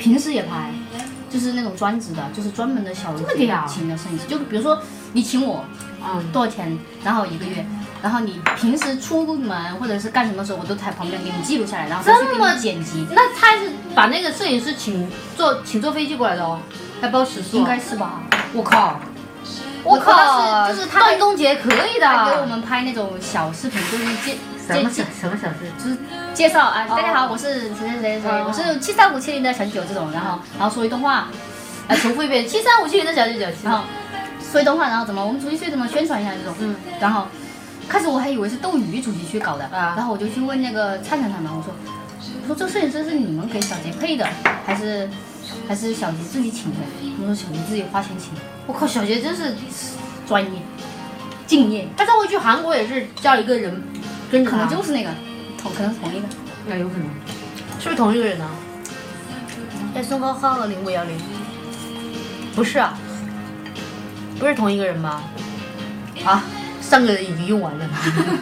平时也拍，就是那种专职的，就是专门的小游请的摄影师。就比如说你请我，多少钱，然后1个月，然后你平时出门或者是干什么时候，我都在旁边给你记录下来，然后这么剪辑。 那他是把那个摄影师请坐飞机过来的哦，还包食宿？ 应该是吧？ 我靠！ 就是他段东杰可以的， 他给我们拍那种小视频，就是什么小事？ 就是介绍啊，大家好，我是谁，我是73570的小九九这种，然后说一段话， 重复一遍73570的小九九， 然后说一段话，然后我们出去怎么宣传一下这种，然后开始我还以为是斗鱼主席去搞的，然后我就去问那个灿灿他们，我说这个摄影师是你们给小杰配的，还是小杰自己请的？我说小杰自己花钱请的。 我靠，小杰真是专业、敬业。 他上回去韩国也是叫一个人跟着他， 可能就是那个，可能是同一个， 那有可能，是不是同一个人呢？ 宋浩浩和0510， 不是啊，不是同一个人吗？啊，上个人已经用完了，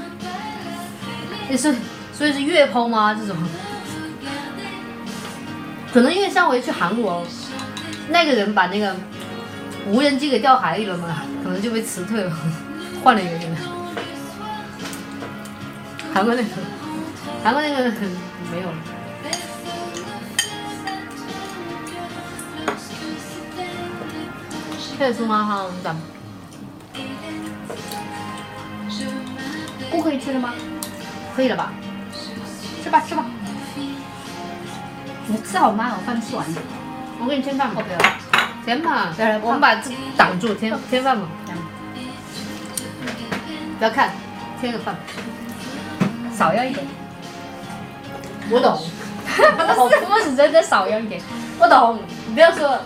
所以是月抛吗？这种，可能因为上回去韩国，那个人把那个无人机给掉海里了嘛，可能就被辞退了，换了一个人。韩国那个没有了。可以吃吗？哈，咱不可以吃了吗？ 可以了吧？ 吃吧。你吃好慢哦，饭吃完了。 我给你添饭吧。 不要。 添吧， 来， 我们把这挡住，添饭吧。不要看，添个饭。 少要一点。 我懂。 不是真的少要一点。 我懂，你不要说。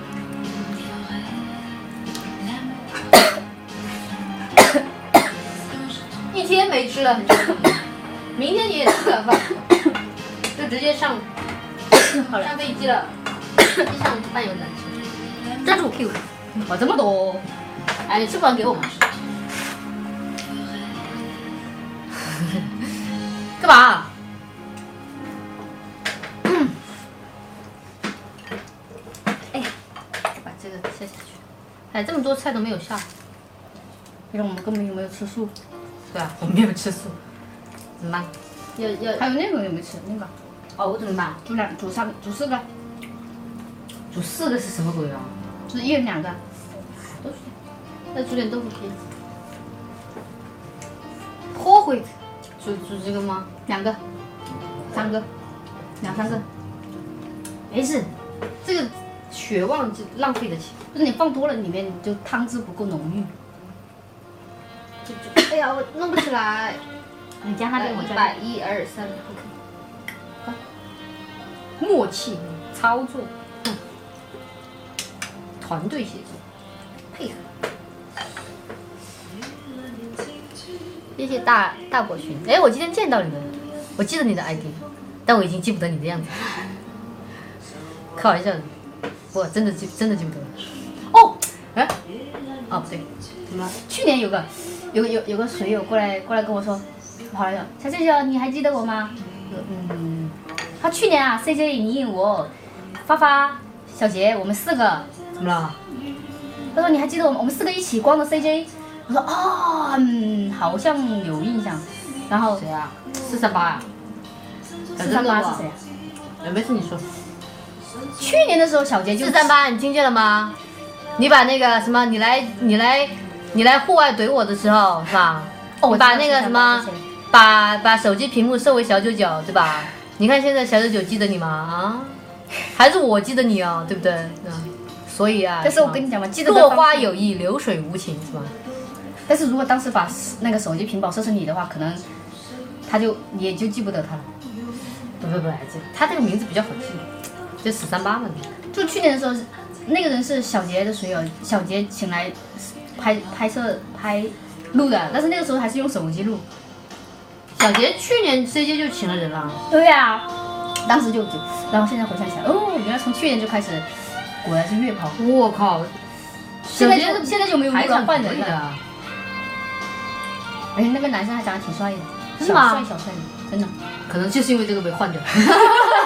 一天没吃了，明天你也吃不了饭，就直接上飞机了。飞机上饭有难吃。 站住 Q， 哇，这么多！哎，你吃不完给我嘛。干嘛？ 哎呀，把这个切下去。 哎，这么多菜都没有下。 因为我们根本就没有吃素。 对啊，我没有吃素，怎么办？ 还有那个有没有吃？那个。 哦，我怎么办？ 煮4个。 煮4个是什么鬼啊？ 就是1人2个。 都是。再煮点豆腐皮。 破坏。 煮这个吗 ？2个，3个，2、3个。 没事，这个血旺就浪费得起。 不是你放多了，里面就汤汁不够浓郁。 哎呀，我弄不起来。 你加那边，我加。 100，1、2、3 ，OK。 默契操作， 团队协作，配合。谢谢大果群。哎，我今天见到你了，我记得你的 ID， 但我已经记不得你的样子。开玩笑的，我真的记不得。 哦， 哎，哦不对， 怎么了？去年有个水友过来跟我说，好了，小舅舅，你还记得我吗？他去年啊 ，CJ 你我，发小杰，我们4个。 怎么了？ 他说你还记得我们4个一起光的 CJ？ 我说好像有印象。然后谁啊？438啊 ？438是谁啊？ 没事，你说。 去年的时候，小杰就 438，你听见了吗？你把那个什么，你来户外怼我的时候是吧？ 哦， 把那个什么，把手机屏幕设为小99，对吧？你看现在小99记得你吗？啊，还是我记得你啊，对不对？所以啊， 但是我跟你讲嘛，记得落花有意，流水无情，是吧？ 但是如果当时把那个手机屏保设成你的话，可能也就记不得他了。 不，他这个名字比较好记，就438嘛。 就去年的时候，那个人是小杰的水友，小杰请来拍摄录的，但是那个时候还是用手机录。 小杰去年 CJ 就请了人了。 对呀，当时就，然后现在回想起来，原来从去年就开始，果然是月抛。 我靠！ 现在就没有录了，换人了。 而且那个男生还长得挺帅的， 是吗？ 小帅的，真的。 可能就是因为这个被换掉。